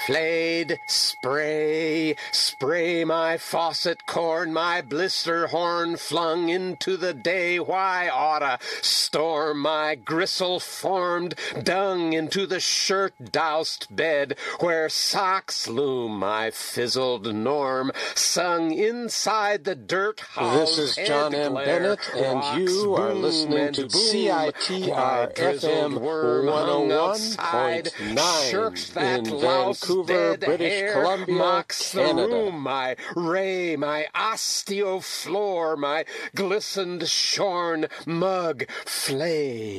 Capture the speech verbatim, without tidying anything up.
flayed, spray, spray my faucet corn, my blister horn flung into the day. Why oughta storm my gristle-formed dung into the shirt-doused bed, where socks loom my fizzled norm, sung inside the dirt house. This is John M. Bennett, and you are listening to C I T R F M one oh one point nine in Vancouver, British Columbia, Canada. My ray, my osteo floor, my glistened shorn mug flay.